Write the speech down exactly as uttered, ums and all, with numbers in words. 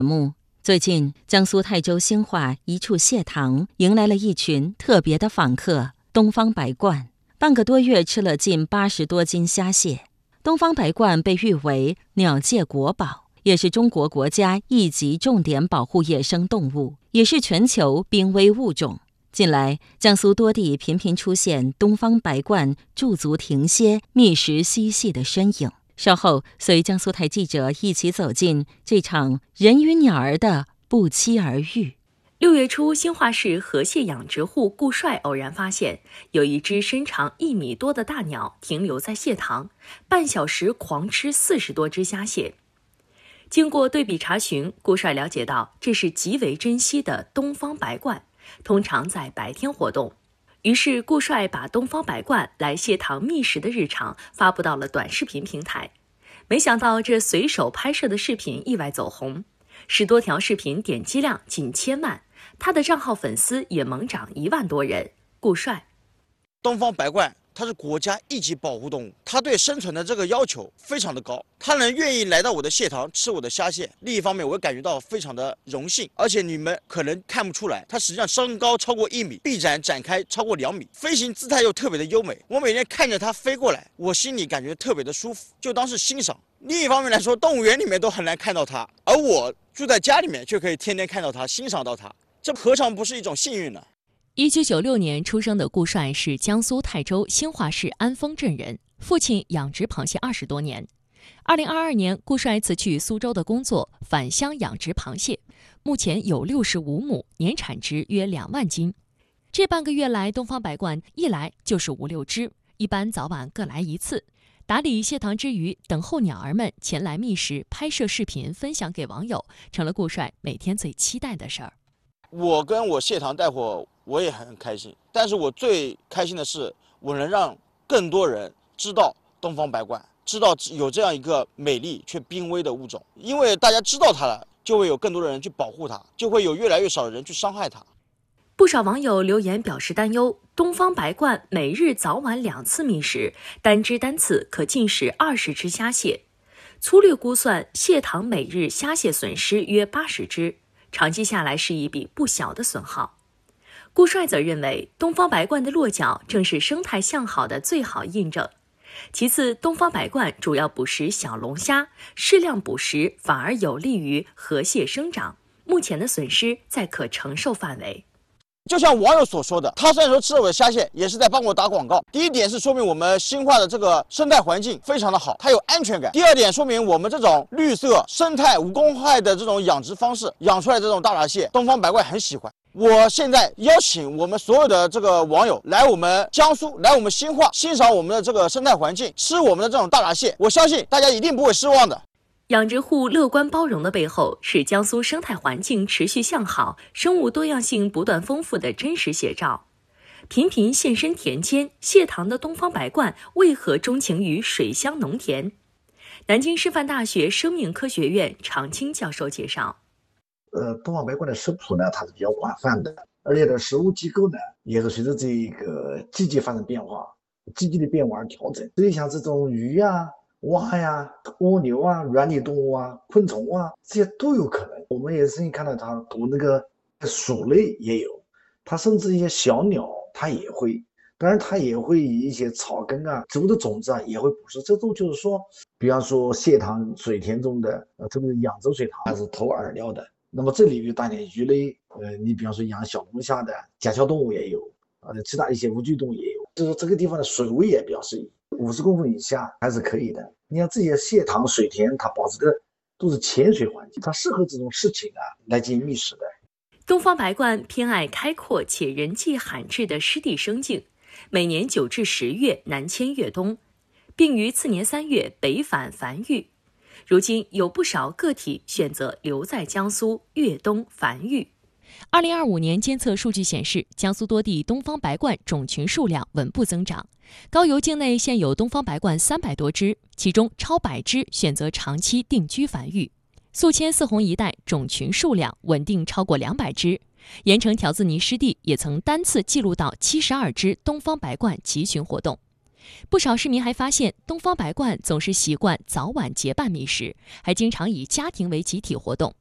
最近，江苏泰州兴化一处蟹塘迎来了一群特别的访客——东方白鹳。半个多月吃了近八十多斤虾蟹。东方白鹳被誉为鸟界国宝，也是中国国家一级重点保护野生动物，也是全球濒危物种。近来，江苏多地频频出现东方白鹳驻足停歇、觅食嬉戏的身影。稍后，随江苏台记者一起走进这场人与鸟儿的不期而遇。 六月初，兴化市河蟹养殖户顾帅偶然发现，有一只身长一米多的大鸟停留在蟹塘，半小时狂吃四十多只虾蟹。经过对比查询，顾帅了解到这是极为珍稀的东方白鹳，通常在白天活动。于是顾帅把东方白鹳来蟹塘觅食的日常发布到了短视频平台。没想到这随手拍摄的视频意外走红，十多条视频点击量近千万，他的账号粉丝也猛涨一万多人。顾帅， 东方白鹳它是国家一级保护动物，它对生存的这个要求非常的高，它能愿意来到我的蟹塘吃我的虾蟹，另一方面我感觉到非常的荣幸。而且你们可能看不出来，它实际上身高超过一米，臂展展开超过两米，飞行姿态又特别的优美。我每天看着它飞过来，我心里感觉特别的舒服，就当是欣赏。另一方面来说，动物园里面都很难看到它，而我住在家里面却可以天天看到它，欣赏到它，这何尝不是一种幸运呢？ 一九九六年出生的顾帅是江苏泰州兴化市安丰镇人，父亲养殖螃蟹二十多年。二零二二年，顾帅辞去苏州的工作，返乡养殖螃蟹，目前有六十五亩，年产值约两万斤。这半个月来，东方白鹳一来就是五六只，一般早晚各来一次。打理蟹塘之余，等候鸟儿们前来觅食，拍摄视频分享给网友，成了顾帅每天最期待的事儿。 我跟我蟹塘带货，我也很开心，但是我最开心的是，我能让更多人知道东方白鹳，知道有这样一个美丽却濒危的物种。因为大家知道它了，就会有更多的人去保护它，就会有越来越少的人去伤害它。 不少网友留言表示担忧，东方白鹳每日早晚两次觅食，单只单次可进食二十只虾蟹。粗略估算，蟹塘每日虾蟹损失约八十只，长期下来是一笔不小的损耗。顾帅则认为，东方白鹳的落脚正是生态向好的最好印证。其次，东方白鹳主要捕食小龙虾，适量捕食反而有利于河蟹生长，目前的损失在可承受范围。 就像网友所说的，他虽然说吃了我的虾蟹，也是在帮我打广告。第一点是说明我们兴化的这个生态环境非常的好，它有安全感。第二点说明我们这种绿色生态无公害的这种养殖方式，养出来的这种大闸蟹，东方白鹳很喜欢。我现在邀请我们所有的这个网友来我们江苏，来我们兴化，欣赏我们的这个生态环境，吃我们的这种大闸蟹，我相信大家一定不会失望的。 养殖户乐观包容的背后，是江苏生态环境持续向好、生物多样性不断丰富的真实写照。频频现身田间，蟹塘的东方白鹳为何钟情于水乡农田？南京师范大学生命科学院常青教授介绍， 呃，东方白鹳的食谱呢，它是比较广泛的，而且的食物机构呢，也是随着这个季节发生变化、季节的变化而调整。所以像这种鱼啊、蛙呀、蜗牛啊、软体动物啊、昆虫啊，这些都有可能。我们也是看到它捕那个鼠类也有，它甚至一些小鸟它也会，当然它也会以一些草根啊、植物的种子啊也会捕食。这都就是说，比方说蟹塘水田中的，呃，特别是扬州水塘，它是投饵料的。那么这里有大量鱼类，呃，你比方说养小龙虾的甲壳动物也有，呃，其他一些无脊动物也有。就是说这个地方的水位也表示五十公分以下还是可以的。你看这些蟹塘水田，它保持的都是浅水环境，它适合这种事情啊来进行觅食的。 东方白鹳偏爱开阔且人迹罕至的湿地生境，每年九至十月南迁越冬，并于次年三月北返繁育。如今有不少个体选择留在江苏越冬繁育。二零二五年监测数据显示，江苏多地东方白鹳种群数量稳步增长。高邮境内现有东方白鹳三百多只，其中超百只选择长期定居繁育。宿迁泗洪一带种群数量稳定超过两百只。盐城条子泥湿地也曾单次记录到七十二只东方白鹳集群活动。不少市民还发现，东方白鹳总是习惯早晚结伴觅食，还经常以家庭为集体活动。